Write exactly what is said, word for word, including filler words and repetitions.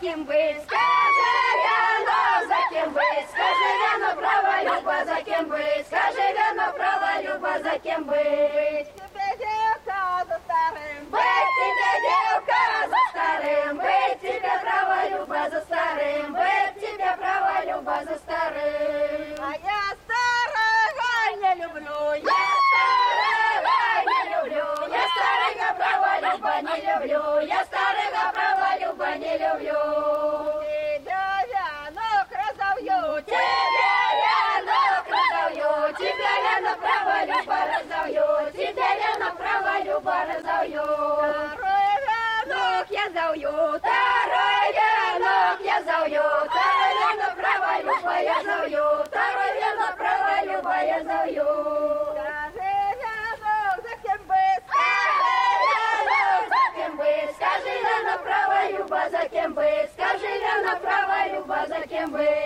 кем быть, скажи, вяно, за кем быть, скажи, вяно, право, Люба, за кем быть, скажи, вяно, право, Люба, за кем быть. Тебе девка за старым, Быть тебе, девка, за старым, быть тебе, право, Люба, за старым, быть тебе, право, Люба, за старым. а я старого не люблю. Я старого не люблю, я старого, право, Люба, не люблю, я старого, право, Люба, не люблю. Тебя вянок разовью, Тебя я разовью, тебя я направо, Люба, разовью, тебя я направо, Люба, разовью. второй вянок я завью, Второй венок я завью, второй венок право, Люба, я завью, второй венок право, Люба, я завью. скажи вянок за кем быть, Скажи, венок, за кем быть, скажи, венок право, Люба, за кем быть, скажи, венок право, Люба, за кем быть.